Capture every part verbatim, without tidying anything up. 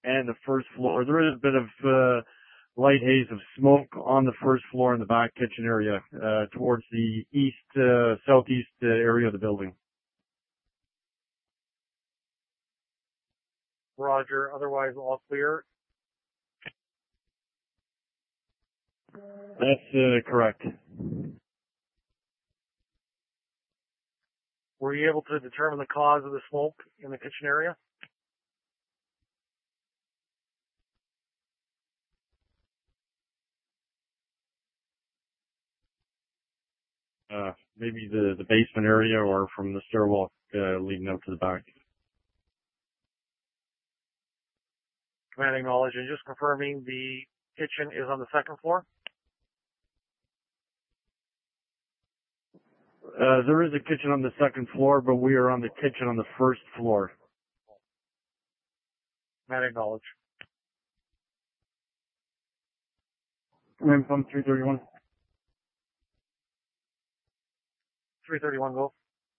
and the first floor. There is a bit of uh, light haze of smoke on the first floor in the back kitchen area, uh, towards the east, uh, southeast uh, area of the building. Roger. Otherwise, all clear. That's uh, correct. Were you able to determine the cause of the smoke in the kitchen area? Uh, maybe the, the basement area or from the stairwell uh, leading up to the back. Commanding knowledge, and just confirming the kitchen is on the second floor? Uh, there is a kitchen on the second floor, but we are on the kitchen on the first floor. Commanding knowledge. Command pump three thirty-one. three thirty-one, go.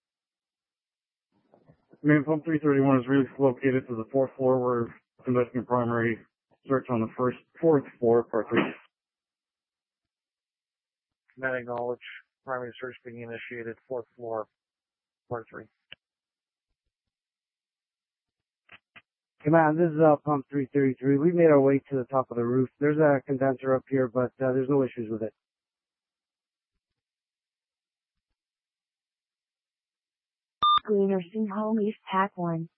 Command pump three thirty-one is really located to the fourth floor. We're conducting a primary search on the first, fourth floor, part three. Commanding knowledge. Primary search being initiated, fourth floor, part three. Command, this is uh, pump three thirty-three. We made our way to the top of the roof. There's a condenser up here, but uh, there's no issues with it. Green Nursing Home East Pack one.